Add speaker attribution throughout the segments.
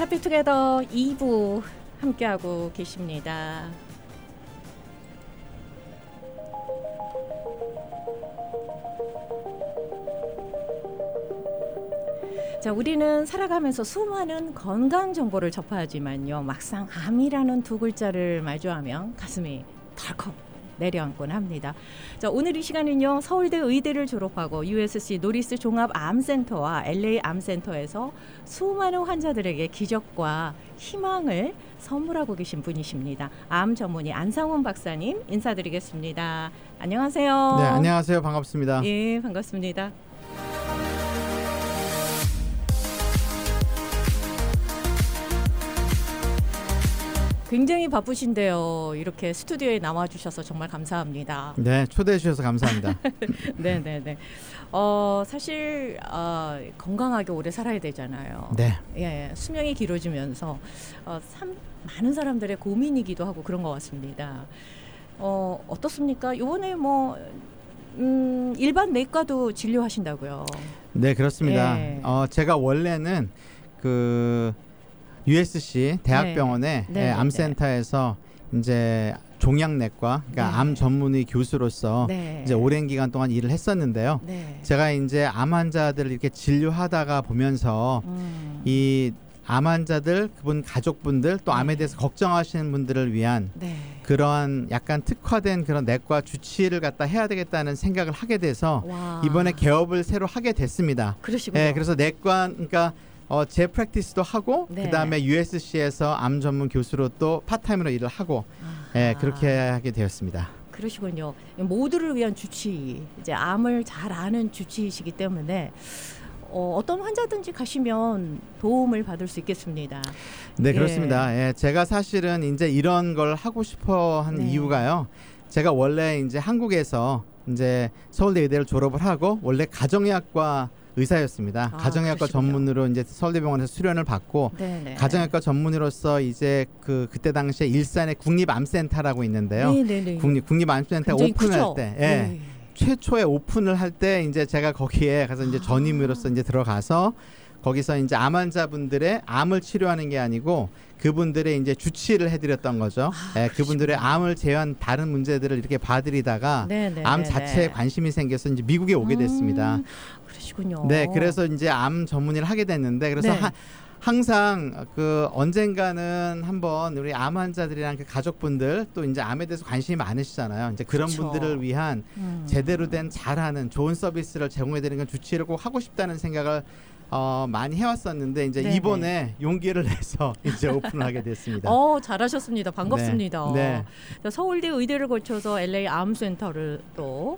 Speaker 1: 해피투게더 2부 함께하고 계십니다. 자, 우리는 살아가면서 수많은 건강 정보를 접하지만요, 막상 암이라는 두 글자를 마주하면 가슴이 덜컥 내려앉곤 합니다. 자, 오늘 이 시간은요, 서울대 의대를 졸업하고 USC 노리스 종합암센터와 LA 암센터에서 수많은 환자들에게 기적과 희망을 선물하고 계신 분이십니다. 암 전문의 안상훈 박사님 인사드리겠습니다. 안녕하세요.
Speaker 2: 네, 안녕하세요. 반갑습니다.
Speaker 1: 예, 반갑습니다. 굉장히 바쁘신데요. 이렇게 스튜디오에 나와주셔서 정말 감사합니다.
Speaker 2: 네, 초대해 주셔서 감사합니다.
Speaker 1: 네네네. 사실 건강하게 오래 살아야 되잖아요.
Speaker 2: 네.
Speaker 1: 예, 수명이 길어지면서 많은 사람들의 고민이기도 하고 그런 것 같습니다. 어떻습니까? 이번에 일반 내과도 진료하신다고요?
Speaker 2: 네, 그렇습니다.
Speaker 1: 예.
Speaker 2: 제가 원래는 USC 대학병원의
Speaker 1: 네.
Speaker 2: 암센터에서 이제 종양내과, 그러니까
Speaker 1: 네.
Speaker 2: 암 전문의 교수로서
Speaker 1: 네.
Speaker 2: 이제 오랜 기간 동안 일을 했었는데요.
Speaker 1: 네.
Speaker 2: 제가 이제 암 환자들을 이렇게 진료하다가 보면서 이 암 환자들, 그분 가족분들, 또 암에 대해서 걱정하시는 분들을 위한
Speaker 1: 네.
Speaker 2: 그러한 약간 특화된 그런 내과 주치의를 갖다 해야 되겠다는 생각을 하게 돼서
Speaker 1: 와.
Speaker 2: 이번에 개업을 새로 하게 됐습니다.
Speaker 1: 그러시군요.
Speaker 2: 네, 그래서 내과, 그러니까 제 프랙티스도 하고
Speaker 1: 네.
Speaker 2: 그다음에 USC에서 암 전문 교수로 또 파타임으로 일을 하고 그렇게 하게 되었습니다.
Speaker 1: 그러시군요. 모두를 위한 주치의, 이제 암을 잘 아는 주치의시기 때문에 어떤 환자든지 가시면 도움을 받을 수 있겠습니다.
Speaker 2: 네, 그렇습니다. 예, 제가 사실은 이제 이런 걸 하고 싶어 한
Speaker 1: 네.
Speaker 2: 이유가요. 제가 원래 이제 한국에서 이제 서울대 의대를 졸업을 하고 원래 가정의학과 의사였습니다. 가정의학과
Speaker 1: 그러시군요.
Speaker 2: 전문으로 이제 서울대병원에서 수련을 받고
Speaker 1: 네네.
Speaker 2: 가정의학과 전문의로서 이제 그때 당시에 일산에 국립암센터라고 있는데요.
Speaker 1: 네네네.
Speaker 2: 국립암센터
Speaker 1: 굉장히
Speaker 2: 오픈할
Speaker 1: 크죠?
Speaker 2: 때,
Speaker 1: 네.
Speaker 2: 최초에 오픈을 할 때 이제 제가 거기에 가서 이제 전임의로서 이제 들어가서 거기서 이제 암 환자분들의 암을 치료하는 게 아니고 그분들의 이제 주치의를 해드렸던 거죠. 그분들의 암을 제외한 다른 문제들을 이렇게 봐드리다가
Speaker 1: 네네네네.
Speaker 2: 암 자체에 관심이 생겨서 이제 미국에 오게 됐습니다.
Speaker 1: 그러시군요.
Speaker 2: 네, 그래서 이제 암 전문의를 하게 됐는데 그래서
Speaker 1: 네.
Speaker 2: 항상 언젠가는 한번 우리 암 환자들이랑 그 가족분들 또 이제 암에 대해서 관심이 많으시잖아요. 이제 그런
Speaker 1: 그렇죠.
Speaker 2: 분들을 위한 제대로 된 잘하는 좋은 서비스를 제공해드리는 건 주치의를 꼭 하고 싶다는 생각을 많이 해왔었는데 이제
Speaker 1: 네네.
Speaker 2: 이번에 용기를 내서 이제 오픈을 하게 됐습니다.
Speaker 1: 잘하셨습니다. 반갑습니다.
Speaker 2: 네.
Speaker 1: 자, 서울대 의대를 거쳐서 LA 암센터를 또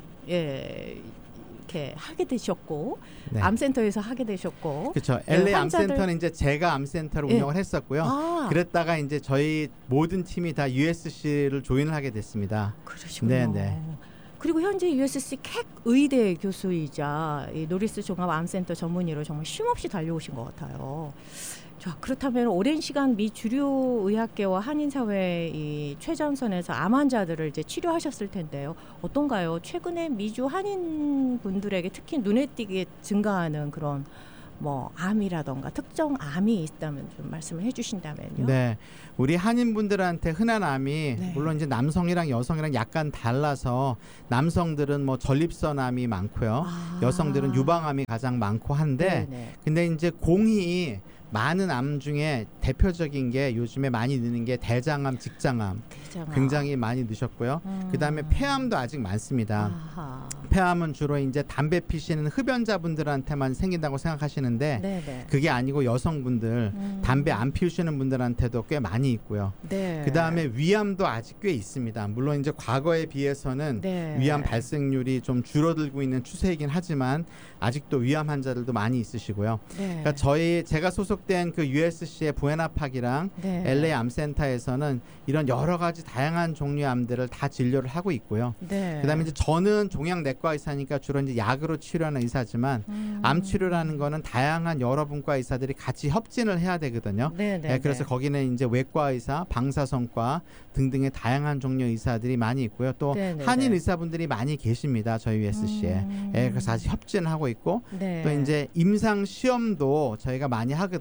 Speaker 1: 이렇게 하게 되셨고,
Speaker 2: 네.
Speaker 1: 암센터에서 하게 되셨고,
Speaker 2: 그렇죠.
Speaker 1: 네,
Speaker 2: LA
Speaker 1: 환자들-
Speaker 2: 암센터는 이제 제가 암센터를
Speaker 1: 예.
Speaker 2: 운영을 했었고요. 그랬다가 이제 저희 모든 팀이 다 USC를 조인을 하게 됐습니다.
Speaker 1: 그러시군요.
Speaker 2: 네네.
Speaker 1: 그리고 현재 USC 캑 의대 교수이자 이 노리스 종합암센터 전문의로 정말 쉼없이 달려오신 것 같아요. 자, 그렇다면 오랜 시간 미 주류 의학계와 한인 사회 이 최전선에서 암 환자들을 이제 치료하셨을 텐데요. 어떤가요? 최근에 미주 한인 분들에게 특히 눈에 띄게 증가하는 그런 암이라던가 특정 암이 있다면 좀 말씀을 해주신다면요.
Speaker 2: 네, 우리 한인분들한테 흔한 암이
Speaker 1: 네.
Speaker 2: 물론 이제 남성이랑 여성이랑 약간 달라서 남성들은 전립선암이 많고요. 여성들은 유방암이 가장 많고 한데
Speaker 1: 네네.
Speaker 2: 근데 이제 공히 많은 암 중에 대표적인 게 요즘에 많이 느는 게 대장암, 직장암 굉장히 많이 느셨고요. 그다음에 폐암도 아직 많습니다.
Speaker 1: 아하.
Speaker 2: 폐암은 주로 이제 담배 피시는 흡연자분들한테만 생긴다고 생각하시는데
Speaker 1: 네네.
Speaker 2: 그게 아니고 여성분들 담배 안 피우시는 분들한테도 꽤 많이 있고요.
Speaker 1: 네.
Speaker 2: 그다음에 위암도 아직 꽤 있습니다. 물론 이제 과거에 비해서는
Speaker 1: 네.
Speaker 2: 위암 발생률이 좀 줄어들고 있는 추세이긴 하지만 아직도 위암 환자들도 많이 있으시고요.
Speaker 1: 네.
Speaker 2: 그러니까 제가 소속된 그 USC의 부에나팍이랑
Speaker 1: 네.
Speaker 2: LA 암센터에서는 이런 여러 가지 다양한 종류의 암들을 다 진료를 하고 있고요.
Speaker 1: 네.
Speaker 2: 그다음에 이제 저는 종양내과 의사니까 주로 이제 약으로 치료하는 의사지만 암 치료라는 거는 다양한 여러 분과 의사들이 같이 협진을 해야 되거든요.
Speaker 1: 네,
Speaker 2: 그래서 거기는 이제 외과 의사, 방사선과 등등의 다양한 종류의 의사들이 많이 있고요. 또
Speaker 1: 네네네.
Speaker 2: 한인 의사분들이 많이 계십니다. 저희 USC에. 그래서 아주 협진을 하고 있고
Speaker 1: 네.
Speaker 2: 또 이제 임상 시험도 저희가 많이 하거든요.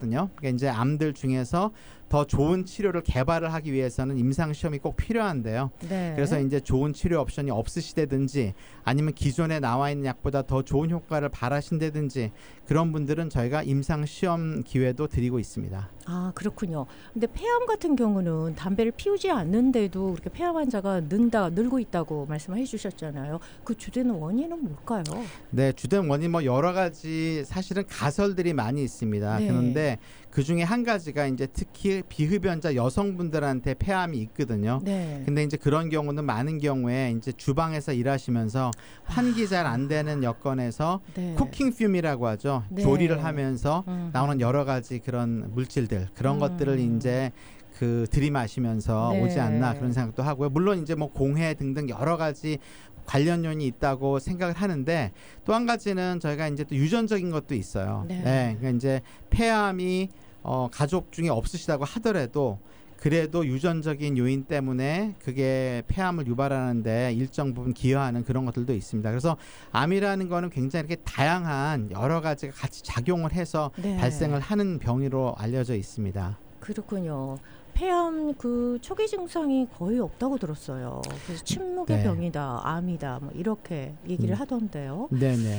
Speaker 2: 하거든요. 그러니까 이제 암들 중에서 더 좋은 치료를 개발을 하기 위해서는 임상 시험이 꼭 필요한데요.
Speaker 1: 네.
Speaker 2: 그래서 이제 좋은 치료 옵션이 없으시다든지 아니면 기존에 나와 있는 약보다 더 좋은 효과를 바라신다든지 그런 분들은 저희가 임상 시험 기회도 드리고 있습니다.
Speaker 1: 아, 그렇군요. 근데 폐암 같은 경우는 담배를 피우지 않는데도 그렇게 폐암 환자가 늘고 있다고 말씀을 해주셨잖아요. 그 주된 원인은 뭘까요?
Speaker 2: 네, 주된 원인 뭐 여러 가지 사실은 가설들이 많이 있습니다.
Speaker 1: 네.
Speaker 2: 그런데 그 중에 한 가지가 이제 특히 비흡연자 여성분들한테 폐암이 있거든요.
Speaker 1: 네.
Speaker 2: 근데 이제 그런 경우는 많은 경우에 이제 주방에서 일하시면서 환기 잘 안 되는 여건에서
Speaker 1: 네.
Speaker 2: 쿠킹 퓨미라고 하죠.
Speaker 1: 네.
Speaker 2: 조리를 하면서 나오는 여러 가지 그런 물질들 그런 것들을 이제 그 들이마시면서
Speaker 1: 네.
Speaker 2: 오지 않나 그런 생각도 하고요. 물론 이제 뭐 공해 등등 여러 가지 관련 요인이 있다고 생각을 하는데 또 한 가지는 저희가 이제 또 유전적인 것도 있어요.
Speaker 1: 네.
Speaker 2: 그러니까 이제 폐암이 가족 중에 없으시다고 하더라도 그래도 유전적인 요인 때문에 그게 폐암을 유발하는데 일정 부분 기여하는 그런 것들도 있습니다. 그래서 암이라는 거는 굉장히 이렇게 다양한 여러 가지가 같이 작용을 해서
Speaker 1: 네.
Speaker 2: 발생을 하는 병으로 알려져 있습니다.
Speaker 1: 그렇군요. 폐암 그 초기 증상이 거의 없다고 들었어요. 그래서 침묵의
Speaker 2: 네.
Speaker 1: 병이다, 암이다, 뭐 이렇게 얘기를 하던데요.
Speaker 2: 네네.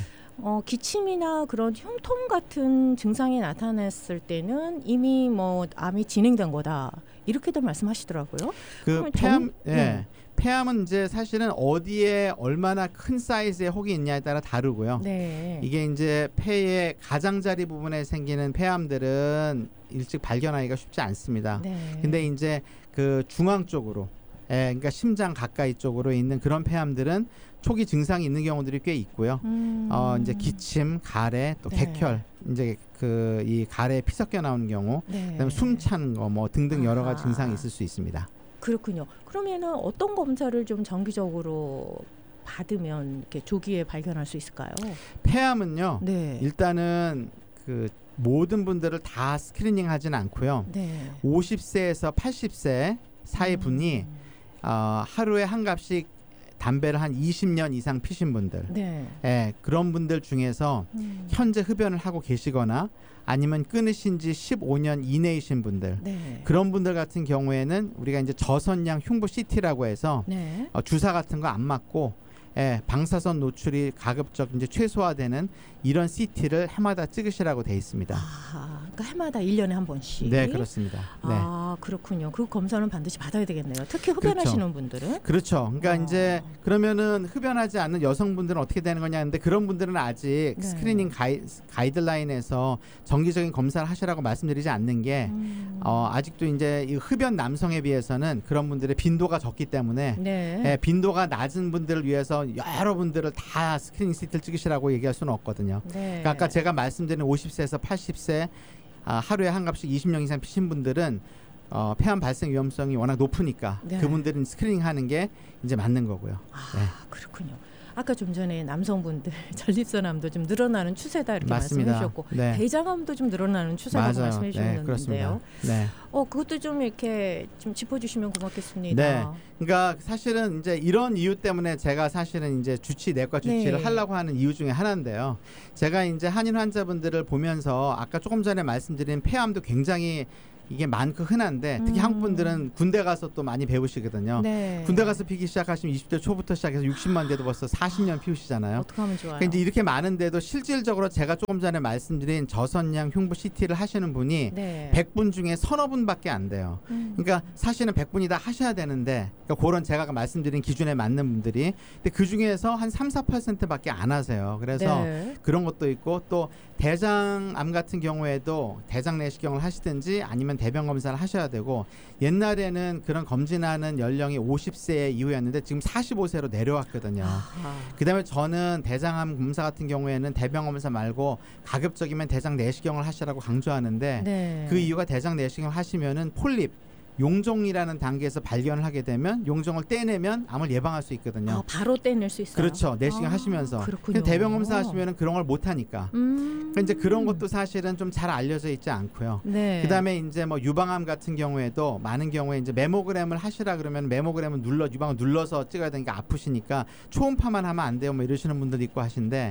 Speaker 1: 기침이나 그런 흉통 같은 증상이 나타났을 때는 이미 뭐 암이 진행된 거다 이렇게도 말씀하시더라고요.
Speaker 2: 그
Speaker 1: 그러면
Speaker 2: 폐암,
Speaker 1: 네.
Speaker 2: 폐암은 이제 사실은 어디에 얼마나 큰 사이즈의 혹이 있냐에 따라 다르고요.
Speaker 1: 네.
Speaker 2: 이게 이제 폐의 가장자리 부분에 생기는 폐암들은 일찍 발견하기가 쉽지 않습니다.
Speaker 1: 네.
Speaker 2: 근데 이제 그 중앙 쪽으로, 그러니까 심장 가까이 쪽으로 있는 그런 폐암들은 초기 증상이 있는 경우들이 꽤 있고요. 이제 기침, 가래, 또
Speaker 1: 네.
Speaker 2: 객혈, 이제 그 이 가래에 피 섞여 나오는 경우,
Speaker 1: 네.
Speaker 2: 그다음에 숨 차는 거 뭐 등등 여러 가지
Speaker 1: 아하.
Speaker 2: 증상이 있을 수 있습니다.
Speaker 1: 그렇군요. 그러면은 어떤 검사를 좀 정기적으로 받으면 이렇게 조기에 발견할 수 있을까요?
Speaker 2: 폐암은요.
Speaker 1: 네.
Speaker 2: 일단은 그 모든 분들을 다 스크리닝 하진 않고요.
Speaker 1: 네.
Speaker 2: 50세에서 80세 사이 분이 하루에 한 갑씩 담배를 한 20년 이상 피신 분들,
Speaker 1: 네.
Speaker 2: 그런 분들 중에서 현재 흡연을 하고 계시거나 아니면 끊으신 지 15년 이내이신 분들,
Speaker 1: 네.
Speaker 2: 그런 분들 같은 경우에는 우리가 이제 저선량 흉부 CT라고 해서
Speaker 1: 네.
Speaker 2: 주사 같은 거 안 맞고 방사선 노출이 가급적 이제 최소화되는 이런 CT를 해마다 찍으시라고 돼 있습니다.
Speaker 1: 그러니까 해마다 1년에 한 번씩.
Speaker 2: 네, 그렇습니다. 네.
Speaker 1: 그렇군요. 그 검사는 반드시 받아야 되겠네요. 특히 흡연하시는 분들은.
Speaker 2: 그렇죠. 그러니까 이제 그러면은 흡연하지 않는 여성분들은 어떻게 되는 거냐 하는데 그런 분들은 아직
Speaker 1: 네.
Speaker 2: 스크리닝 가이드라인에서 정기적인 검사를 하시라고 말씀드리지 않는 게 아직도 이제 이 흡연 남성에 비해서는 그런 분들의 빈도가 적기 때문에
Speaker 1: 네.
Speaker 2: 빈도가 낮은 분들을 위해서 여러분들을 다 스크리닝 CT를 찍으시라고 얘기할 수는 없거든요.
Speaker 1: 네.
Speaker 2: 그러니까 아까 제가 말씀드린 50세에서 80세 하루에 한 갑씩 20년 이상 피신 분들은 폐암 발생 위험성이 워낙 높으니까
Speaker 1: 네.
Speaker 2: 그분들은 스크리닝하는 게 이제 맞는 거고요. 네.
Speaker 1: 그렇군요. 아까 좀 전에 남성분들 전립선암도 좀 늘어나는 추세다 이렇게
Speaker 2: 맞습니다.
Speaker 1: 말씀해 주셨고
Speaker 2: 네.
Speaker 1: 대장암도 좀 늘어나는 추세라고
Speaker 2: 맞아요.
Speaker 1: 말씀해
Speaker 2: 네,
Speaker 1: 주셨는데요.
Speaker 2: 그렇습니다. 네.
Speaker 1: 그것도 좀 이렇게 좀 짚어주시면 고맙겠습니다.
Speaker 2: 네. 그러니까 사실은 이제 이런 이유 때문에 제가 사실은 이제 내과 주치를
Speaker 1: 네.
Speaker 2: 하려고 하는 이유 중에 하나인데요. 제가 이제 한인 환자분들을 보면서 아까 조금 전에 말씀드린 폐암도 굉장히 이게 많고 흔한데 특히 한국 분들은 군대 가서 또 많이 배우시거든요.
Speaker 1: 네.
Speaker 2: 군대 가서 피기 시작하시면 20대 초부터 시작해서 60만 돼도 벌써 40년 피우시잖아요.
Speaker 1: 어떻게 하면 좋아요?
Speaker 2: 그러니까 이제 이렇게 많은데도 실질적으로 제가 조금 전에 말씀드린 저선량 흉부 CT를 하시는 분이
Speaker 1: 네.
Speaker 2: 100분 중에 서너 분밖에 안 돼요. 그러니까 사실은 100분이 다 하셔야 되는데 그러니까 그런 제가 말씀드린 기준에 맞는 분들이 근데 그 중에서 한 3, 4%밖에 안 하세요. 그래서
Speaker 1: 네.
Speaker 2: 그런 것도 있고 또 대장암 같은 경우에도 대장 내시경을 하시든지 아니면 대변 검사를 하셔야 되고 옛날에는 그런 검진하는 연령이 50세 이후였는데 지금 45세로 내려왔거든요. 그다음에 저는 대장암 검사 같은 경우에는 대변 검사 말고 가급적이면 대장 내시경을 하시라고 강조하는데
Speaker 1: 네.
Speaker 2: 그 이유가 대장 내시경을 하시면은 폴립 용종이라는 단계에서 발견을 하게 되면 용종을 떼내면 암을 예방할 수 있거든요.
Speaker 1: 바로 떼낼 수 있어요.
Speaker 2: 그렇죠. 내시경 하시면서.
Speaker 1: 그렇군요.
Speaker 2: 대변 검사 하시면은 그런 걸 못 하니까. 그러니까 이제 그런 것도 사실은 좀 잘 알려져 있지 않고요.
Speaker 1: 네.
Speaker 2: 그다음에 이제 뭐 유방암 같은 경우에도 많은 경우에 이제 메모그램을 하시라 그러면 메모그램을 유방을 눌러서 찍어야 되니까 아프시니까 초음파만 하면 안 돼요. 뭐 이러시는 분들 있고 하신데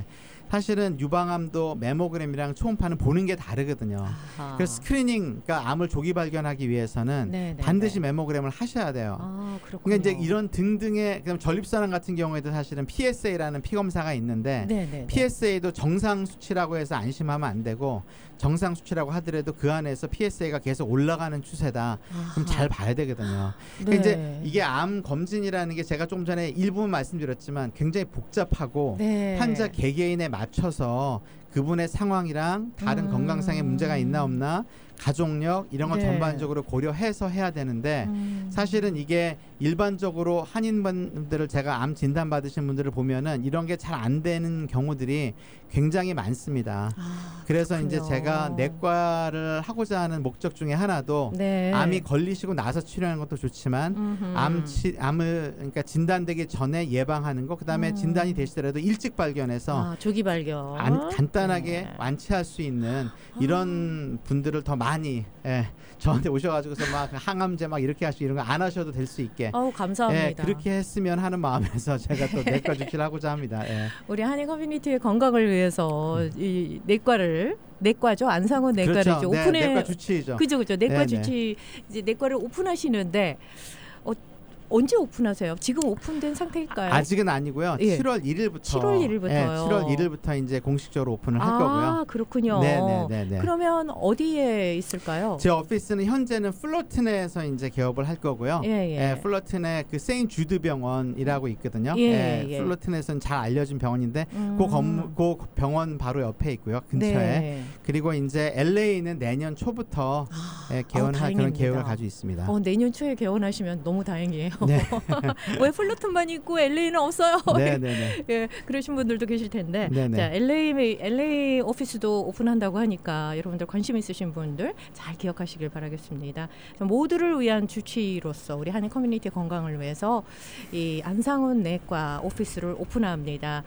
Speaker 2: 사실은 유방암도 매모그램이랑 초음파는 보는 게 다르거든요.
Speaker 1: 아하.
Speaker 2: 그래서 스크리닝, 그러니까 암을 조기 발견하기 위해서는
Speaker 1: 네네네.
Speaker 2: 반드시 매모그램을 하셔야 돼요.
Speaker 1: 아, 그렇군요.
Speaker 2: 그러니까 이제 이런 등등의 그럼 전립선암 같은 경우에도 사실은 PSA라는 피 검사가 있는데
Speaker 1: 네네네.
Speaker 2: PSA도 정상 수치라고 해서 안심하면 안 되고 정상 수치라고 하더라도 그 안에서 PSA가 계속 올라가는 추세다. 그럼 잘 봐야 되거든요. 그러니까
Speaker 1: 네.
Speaker 2: 이제 이게 암 검진이라는 게 제가 좀 전에 일부분 말씀드렸지만 굉장히 복잡하고
Speaker 1: 네.
Speaker 2: 환자 개개인에 맞춰서 그분의 상황이랑 다른 건강상의 문제가 있나 없나 가족력 이런 걸
Speaker 1: 네.
Speaker 2: 전반적으로 고려해서 해야 되는데 사실은 이게 일반적으로 한인분들을 제가 암 진단 받으신 분들을 보면은 이런 게 잘 안 되는 경우들이 굉장히 많습니다.
Speaker 1: 아,
Speaker 2: 그래서
Speaker 1: 그렇군요.
Speaker 2: 이제 제가 내과를 하고자 하는 목적 중에 하나도
Speaker 1: 네.
Speaker 2: 암이 걸리시고 나서 치료하는 것도 좋지만 암을 그러니까 진단되기 전에 예방하는 거, 그다음에 진단이 되시더라도 일찍 발견해서
Speaker 1: 조기 발견.
Speaker 2: 간단하게
Speaker 1: 네.
Speaker 2: 완치할 수 있는 이런 분들을 더 많이 저한테 오셔가지고서 막 항암제 막 이렇게 하시고 이런 거 안 하셔도 될 수 있게
Speaker 1: 감사합니다.
Speaker 2: 그렇게 했으면 하는 마음에서 제가 또 내과 주치를 하고자 합니다.
Speaker 1: 우리 한인 커뮤니티의 건강을 위해서 이 내과죠. 안상훈 내과를
Speaker 2: 그렇죠.
Speaker 1: 이제 오픈해.
Speaker 2: 내과 주치의죠.
Speaker 1: 그죠. 내과
Speaker 2: 네네.
Speaker 1: 주치 이제 내과를 오픈하시는데 언제 오픈하세요? 지금 오픈된 상태일까요?
Speaker 2: 아직은 아니고요.
Speaker 1: 예.
Speaker 2: 7월 1일부터
Speaker 1: 7월 1일부터요.
Speaker 2: 7월 1일부터 이제 공식적으로 오픈을 할 거고요.
Speaker 1: 그렇군요.
Speaker 2: 네네네.
Speaker 1: 그러면 어디에 있을까요?
Speaker 2: 제 오피스는 현재는 플러튼에서 이제 개업을 할 거고요.
Speaker 1: 예.
Speaker 2: 플러튼에 그 세인 주드 병원이라고 있거든요.
Speaker 1: 예.
Speaker 2: 플러튼에서는 잘 알려진 병원인데 그 병원 바로 옆에 있고요. 근처에.
Speaker 1: 네.
Speaker 2: 그리고 이제 LA는 내년 초부터 개원할 그런
Speaker 1: 다행입니다.
Speaker 2: 계획을 가지고 있습니다.
Speaker 1: 내년 초에 개원하시면 너무 다행이에요.
Speaker 2: 네.
Speaker 1: 왜 플러튼만 있고 LA는 없어요?
Speaker 2: 네네네.
Speaker 1: 예, 그러신 분들도 계실 텐데.
Speaker 2: 네네.
Speaker 1: 자, LA 오피스도 오픈한다고 하니까 여러분들 관심 있으신 분들 잘 기억하시길 바라겠습니다. 모두를 위한 주치의로서 우리 한인 커뮤니티 건강을 위해서 이 안상훈 내과 오피스를 오픈합니다.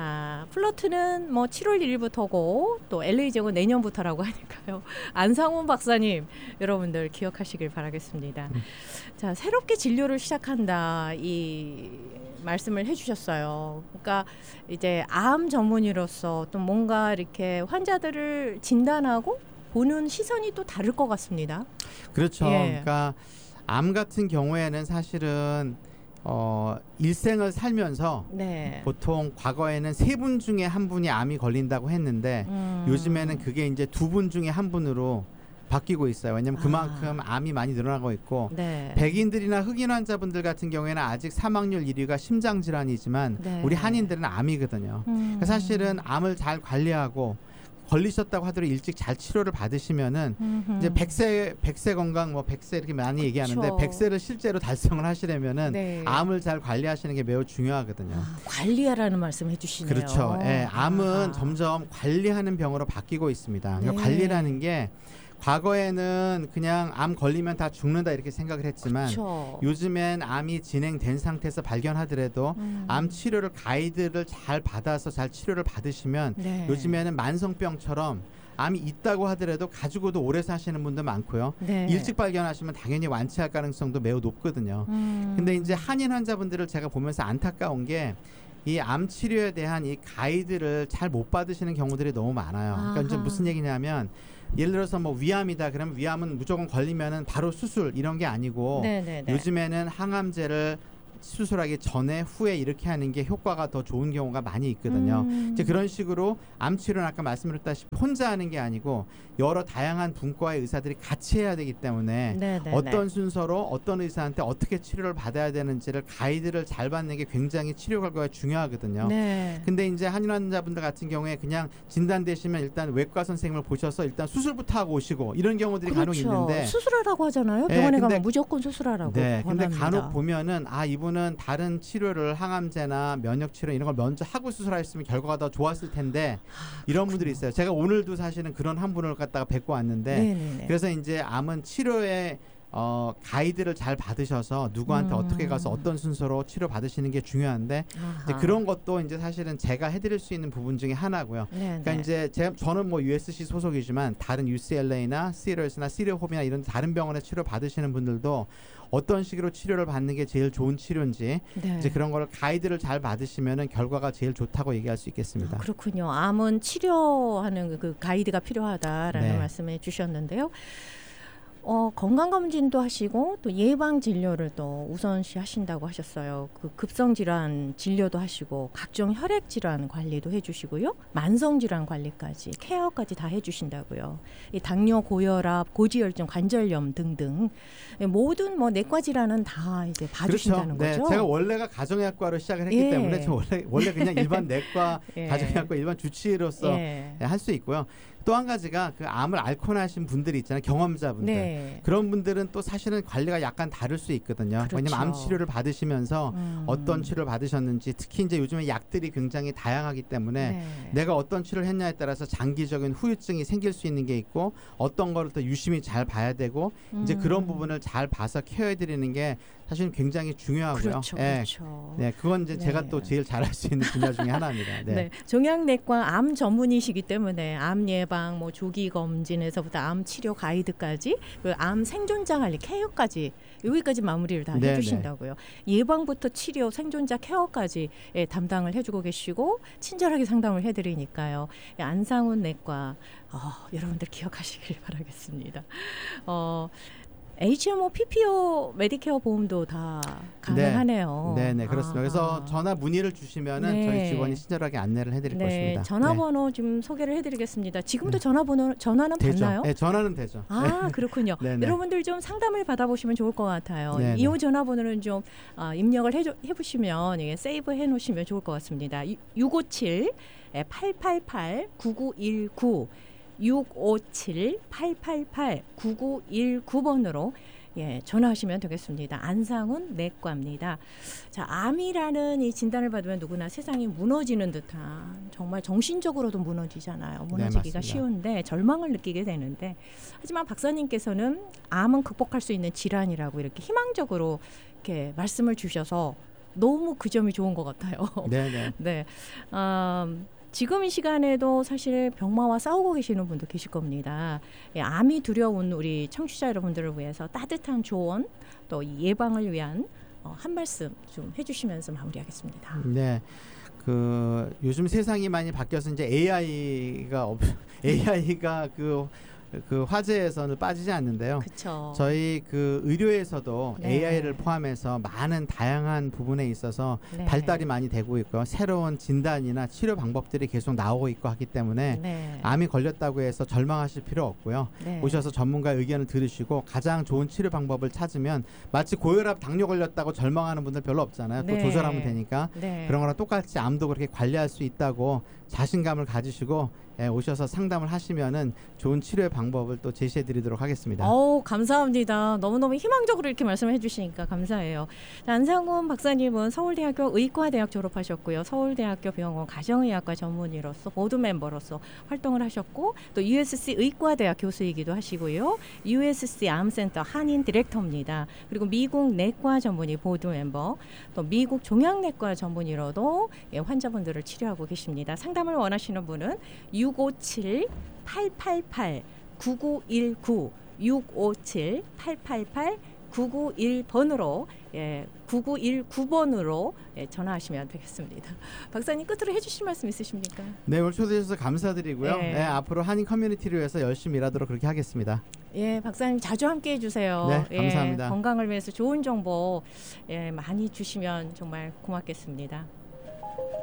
Speaker 1: 플러트는 뭐 7월 1일부터고 또 LA 제고 내년부터라고 하니까요. 안상훈 박사님 여러분들 기억하시길 바라겠습니다. 자, 새롭게 진료를 시작한다 이 말씀을 해주셨어요. 그러니까 이제 암 전문의로서 또 뭔가 이렇게 환자들을 진단하고 보는 시선이 또 다를 것 같습니다.
Speaker 2: 그렇죠.
Speaker 1: 예.
Speaker 2: 그러니까 암 같은 경우에는 사실은 일생을 살면서
Speaker 1: 네.
Speaker 2: 보통 과거에는 3분 중에 1분이 암이 걸린다고 했는데 요즘에는 그게 이제 2분 중에 1분으로 바뀌고 있어요. 왜냐하면 그만큼 암이 많이 늘어나고 있고
Speaker 1: 네.
Speaker 2: 백인들이나 흑인 환자분들 같은 경우에는 아직 사망률 1위가 심장질환이지만
Speaker 1: 네.
Speaker 2: 우리 한인들은 암이거든요. 그러니까 사실은 암을 잘 관리하고 걸리셨다고 하더라도 일찍 잘 치료를 받으시면은 이제 100세 건강 뭐 100세 이렇게 많이 얘기하는데
Speaker 1: 그쵸.
Speaker 2: 100세를 실제로 달성을 하시려면은
Speaker 1: 네.
Speaker 2: 암을 잘 관리하시는 게 매우 중요하거든요.
Speaker 1: 관리하라는 말씀 해주시네요.
Speaker 2: 그렇죠. 암은 점점 관리하는 병으로 바뀌고 있습니다. 그러니까
Speaker 1: 네.
Speaker 2: 관리라는 게 과거에는 그냥 암 걸리면 다 죽는다 이렇게 생각을 했지만
Speaker 1: 그쵸.
Speaker 2: 요즘엔 암이 진행된 상태에서 발견하더라도 암 치료를 가이드를 잘 받아서 잘 치료를 받으시면
Speaker 1: 네.
Speaker 2: 요즘에는 만성병처럼 암이 있다고 하더라도 가지고도 오래 사시는 분도 많고요.
Speaker 1: 네.
Speaker 2: 일찍 발견하시면 당연히 완치할 가능성도 매우 높거든요. 근데 이제 한인 환자분들을 제가 보면서 안타까운 게 이 암 치료에 대한 이 가이드를 잘 못 받으시는 경우들이 너무 많아요. 그러니까 이제 무슨 얘기냐면 예를 들어서 뭐 위암이다 그러면 위암은 무조건 걸리면은 바로 수술 이런 게 아니고
Speaker 1: 네네네.
Speaker 2: 요즘에는 항암제를 수술하기 전에 후에 이렇게 하는 게 효과가 더 좋은 경우가 많이 있거든요. 이제 그런 식으로 암 치료는 아까 말씀드렸다시피 혼자 하는 게 아니고 여러 다양한 분과의 의사들이 같이 해야 되기 때문에
Speaker 1: 네네네.
Speaker 2: 어떤 순서로 어떤 의사한테 어떻게 치료를 받아야 되는지를 가이드를 잘 받는 게 굉장히 치료 결과가 중요하거든요.
Speaker 1: 네.
Speaker 2: 근데 이제 한인 환자분들 같은 경우에 그냥 진단되시면 일단 외과 선생님을 보셔서 일단 수술부터 하고 오시고 이런 경우들이 간혹 있는데
Speaker 1: 수술하라고 하잖아요.
Speaker 2: 네,
Speaker 1: 병원에
Speaker 2: 근데-
Speaker 1: 가면 무조건 수술하라고.
Speaker 2: 네, 근데
Speaker 1: 권합니다.
Speaker 2: 간혹 보면은 이분은 다른 치료를 항암제나 면역 치료 이런 걸 먼저 하고 수술하셨으면 결과가 더 좋았을 텐데 이런 분들이 있어요. 제가 오늘도 사실은 그런 한 분을 갖다가 뵙고 왔는데
Speaker 1: 네네네.
Speaker 2: 그래서 이제 암은 치료에 가이드를 잘 받으셔서 누구한테 어떻게 가서 어떤 순서로 치료 받으시는 게 중요한데 이제 그런 것도 이제 사실은 제가 해드릴 수 있는 부분 중에 하나고요. 그러니까 이제 저는 뭐 USC 소속이지만 다른 UCLA나 시러스나 시리호흡이나 이런 다른 병원에 치료 받으시는 분들도 어떤 식으로 치료를 받는 게 제일 좋은 치료인지 이제 그런 거를 가이드를 잘 받으시면은 결과가 제일 좋다고 얘기할 수 있겠습니다.
Speaker 1: 그렇군요. 암은 치료하는 그 가이드가 필요하다라는 말씀해 주셨는데요. 건강검진도 하시고 또 예방 진료를 또 우선시 하신다고 하셨어요. 그 급성질환 진료도 하시고 각종 혈액질환 관리도 해주시고요. 만성질환 관리까지 케어까지 다 해주신다고요. 이 당뇨, 고혈압, 고지혈증, 관절염 등등 모든 뭐 내과 질환은 다 이제 봐주신다는
Speaker 2: 그렇죠.
Speaker 1: 거죠.
Speaker 2: 제가 원래가 가정의학과로 시작을 했기 때문에 저 원래 그냥 일반 내과 가정의학과 일반 주치의로서 할 수 있고요. 또 한 가지가 그 암을 앓고 나신 분들이 있잖아요. 경험자분들. 그런 분들은 또 사실은 관리가 약간 다를 수 있거든요.
Speaker 1: 그렇죠.
Speaker 2: 왜냐면 암 치료를 받으시면서 어떤 치료를 받으셨는지 특히 이제 요즘에 약들이 굉장히 다양하기 때문에 내가 어떤 치료를 했냐에 따라서 장기적인 후유증이 생길 수 있는 게 있고 어떤 거를 또 유심히 잘 봐야 되고 이제 그런 부분을 잘 봐서 케어해 드리는 게 사실 굉장히 중요하고요.
Speaker 1: 그렇죠, 그렇죠.
Speaker 2: 그건 이제 제가 또 제일 잘할 수 있는 분야 중에 하나입니다.
Speaker 1: 종양내과 암 전문이시기 때문에 암 예방, 뭐 조기 검진에서부터 암 치료 가이드까지, 암 생존자 관리, 케어까지 여기까지 마무리를 다 해주신다고요. 예방부터 치료, 생존자 케어까지 담당을 해주고 계시고 친절하게 상담을 해드리니까요. 안상훈 내과 여러분들 기억하시길 바라겠습니다. HMO, PPO, 메디케어 보험도 다 가능하네요.
Speaker 2: 네, 그렇습니다. 그래서 전화 문의를 주시면은 저희 직원이 친절하게 안내를 해드릴 것입니다.
Speaker 1: 전화번호 좀 소개를 해드리겠습니다. 지금도 전화는
Speaker 2: 되죠.
Speaker 1: 받나요?
Speaker 2: 네, 전화는 되죠.
Speaker 1: 그렇군요. 여러분들 좀 상담을 받아보시면 좋을 것 같아요. 이 전화번호는 좀 입력을 해보시면 세이브 해놓으시면 좋을 것 같습니다. 657-888-9919 657-888-9919번으로 전화하시면 되겠습니다. 안상훈 내과입니다. 자, 암이라는 이 진단을 받으면 누구나 세상이 무너지는 듯한, 정말 정신적으로도 무너지잖아요. 무너지기가 쉬운데 절망을 느끼게 되는데, 하지만 박사님께서는 암은 극복할 수 있는 질환이라고 이렇게 희망적으로 이렇게 말씀을 주셔서 너무 그 점이 좋은 것 같아요. 네. 지금 이 시간에도 사실 병마와 싸우고 계시는 분도 계실 겁니다. 암이 두려운 우리 청취자 여러분들을 위해서 따뜻한 조언, 또 예방을 위한 한 말씀 좀 해주시면서 마무리하겠습니다.
Speaker 2: 네, 요즘 세상이 많이 바뀌어서 이제 AI가 그 화제에서는 빠지지 않는데요.
Speaker 1: 그쵸.
Speaker 2: 저희 그 의료에서도 AI를 포함해서 많은 다양한 부분에 있어서 발달이 많이 되고 있고요. 새로운 진단이나 치료 방법들이 계속 나오고 있고 하기 때문에 암이 걸렸다고 해서 절망하실 필요 없고요. 오셔서 전문가의 의견을 들으시고 가장 좋은 치료 방법을 찾으면, 마치 고혈압, 당뇨 걸렸다고 절망하는 분들 별로 없잖아요. 또 조절하면 되니까. 그런 거랑 똑같이 암도 그렇게 관리할 수 있다고 자신감을 가지시고 오셔서 상담을 하시면은 좋은 치료의 방법을 또 제시해 드리도록 하겠습니다.
Speaker 1: 감사합니다. 너무너무 희망적으로 이렇게 말씀해 주시니까 감사해요. 안상훈 박사님은 서울대학교 의과대학 졸업하셨고요. 서울대학교 병원 가정의학과 전문의로서 보드 멤버로서 활동을 하셨고, 또 USC 의과대학 교수이기도 하시고요. USC 암센터 한인 디렉터입니다. 그리고 미국 내과 전문의 보드 멤버, 또 미국 종양내과 전문의로도 환자분들을 치료하고 계십니다. 상담을 원하시는 분은 657-888-9919 657-888-991번으로 9919번으로 전화하시면 되겠습니다. 박사님, 끝으로 해주실 말씀 있으십니까?
Speaker 2: 네, 오늘 초대해 주셔서 감사드리고요. 앞으로 한인 커뮤니티를 위해서 열심히 일하도록 그렇게 하겠습니다.
Speaker 1: 박사님 자주 함께해 주세요.
Speaker 2: 감사합니다.
Speaker 1: 건강을 위해서 좋은 정보 많이 주시면 정말 고맙겠습니다.